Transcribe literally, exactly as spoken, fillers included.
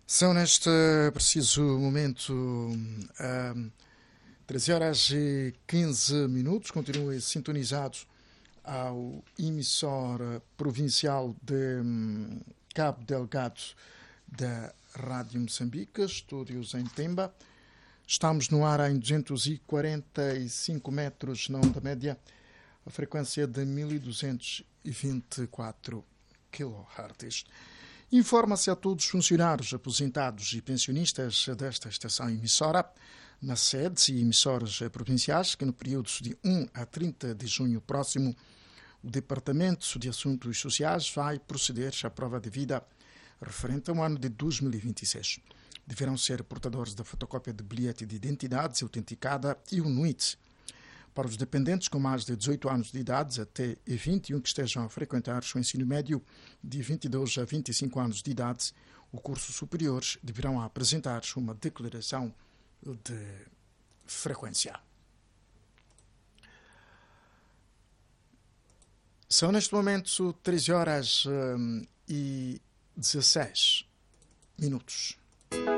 São neste preciso momento um, treze horas e quinze minutos. Continuem sintonizados ao emissor provincial de um, Cabo Delgado da Rádio Moçambique, estúdios em Pemba. Estamos no ar em duzentos e quarenta e cinco metros na onda média, a frequência de mil duzentos e vinte e quatro quilohertz. Informa-se a todos os funcionários, aposentados e pensionistas desta estação emissora, nas sedes e emissoras provinciais, que no período de um a trinta de junho próximo, o Departamento de Assuntos Sociais vai proceder à prova de vida referente ao ano de dois mil e vinte e seis. Deverão ser portadores da fotocópia de bilhete de identidade autenticada e o N U I T. Para os dependentes com mais de dezoito anos de idade até vinte e um que estejam a frequentar o ensino médio de vinte e dois a vinte e cinco anos de idade, o curso superior, deverão apresentar uma declaração de frequência. São neste momento treze horas e dezesseis minutos.